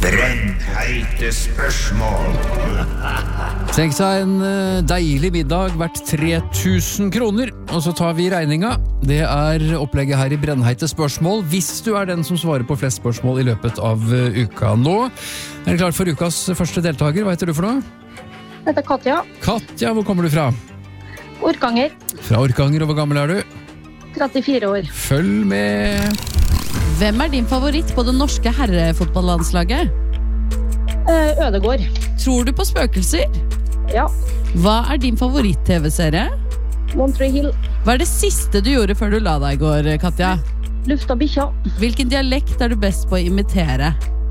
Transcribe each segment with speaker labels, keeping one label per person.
Speaker 1: Brennheite spørsmål.
Speaker 2: Tenk seg en deilig middag verdt 3000 kroner, og så tar vi regninga. Det opplegget her i Brennheite spørsmål, hvis du den som svarer på flest spørsmål i løpet av uka. Nå det klar for ukas første deltaker. Hva heter du for noe?
Speaker 3: Jeg heter Katja.
Speaker 2: Katja, hvor kommer du fra?
Speaker 3: Orkanger.
Speaker 2: Fra Orkanger, og hvor gammel du?
Speaker 3: 34 år.
Speaker 2: Følg med.
Speaker 4: Hvem din favoritt på det norske herrefotballandslaget?
Speaker 3: Ødegård.
Speaker 4: Tror du på spøkelser?
Speaker 3: Ja.
Speaker 4: Hva din favoritt-tv-serie?
Speaker 3: Montreal Hill.
Speaker 4: Hva det siste du gjorde før du la deg i går, Katja?
Speaker 3: Lufta bikkja.
Speaker 4: Hvilken dialekt du best på å imitere?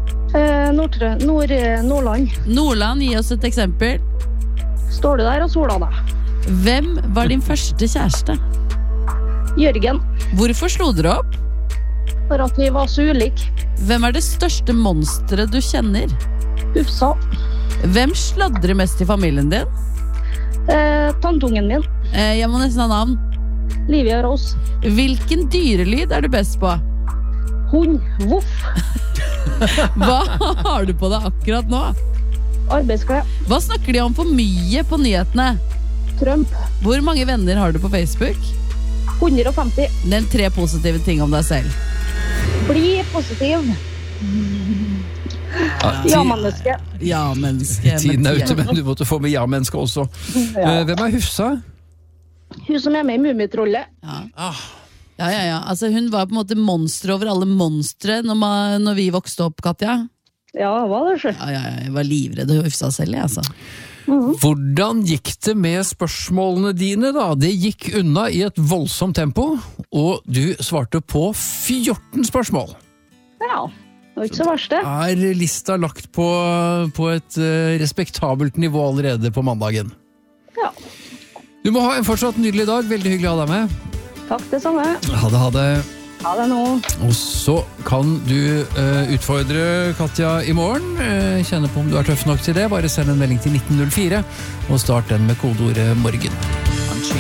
Speaker 3: Nordland.
Speaker 4: Nordland, gi oss et eksempel.
Speaker 3: Står du der og sola deg?
Speaker 4: Hvem var din første kjæreste?
Speaker 3: Jørgen.
Speaker 4: Hvorfor slo dere opp?
Speaker 3: For at vi var så ulike.
Speaker 4: Hvem det største monsteret du kjenner?
Speaker 3: Ufsa.
Speaker 4: Hvem sladrer mest i familien din?
Speaker 3: Tantungen min.
Speaker 4: Jeg må nesten ha navn.
Speaker 3: Livia Rose.
Speaker 4: Hvilken dyrelyd du best på?
Speaker 3: Hund. Voff.
Speaker 4: Hva har du på deg akkurat nå?
Speaker 3: Arbeidsklær.
Speaker 4: Hva snakker de om for mye på nyhetene?
Speaker 3: Trump.
Speaker 4: Hvor mange venner har du på Facebook?
Speaker 3: 150.
Speaker 4: Nevn 3 positive ting om deg selv.
Speaker 3: Bli positiv. Ja-menneske.
Speaker 4: Ja-menneske.
Speaker 2: Tiden ute, men du måtte få med ja-menneske også. Hvem Hufsa?
Speaker 3: Hun som med i Mummitrollet.
Speaker 4: Ja. Altså, hun var på en måte monster over alle monstre når vi vokste opp, Katja.
Speaker 3: Ja, hva det selv?
Speaker 4: Ja, jeg var livredd og Hufsa selv, altså.
Speaker 2: Hvordan gikk det med spørsmålene dine da? Det gikk unna i et voldsomt tempo, og du svarte på 14 spørsmål.
Speaker 3: Ja, det var ikke så verst det.
Speaker 2: Lista lagt på et respektabelt nivå allerede på mandagen?
Speaker 3: Ja.
Speaker 2: Du må ha en fortsatt nydelig dag, veldig hyggelig å ha deg med.
Speaker 3: Takk det samme.
Speaker 2: Ha det.
Speaker 3: Ha det nå.
Speaker 2: Og så kan du utfordre Katja i morgen. Kjenne på om du tøff nok til det. Bare send en melding til 1904 og start den med kodeordet morgen.